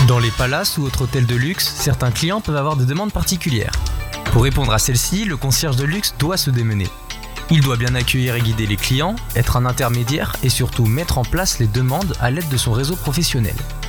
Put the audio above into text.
Dans les palaces ou autres hôtels de luxe, certains clients peuvent avoir des demandes particulières. Pour répondre à celles-ci, le concierge de luxe doit se démener. Il doit bien accueillir et guider les clients, être un intermédiaire et surtout mettre en place les demandes à l'aide de son réseau professionnel.